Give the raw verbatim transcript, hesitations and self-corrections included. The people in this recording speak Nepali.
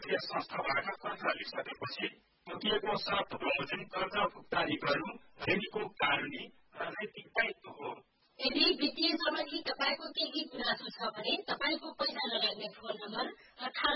वित्तीय संस्थाबाट कर्ज लिइसकेपछि तोकिएको शर्त बमोजिम कर्ज भुक्तानी गर्नु ऋणीको कानुनी र नैतिक दायित्व हो। यदि वित्तीय सम्बन्धी तपाईको केही गुनासो छ भने तपाईको पैसा लगाउने फोन नम्बर अठार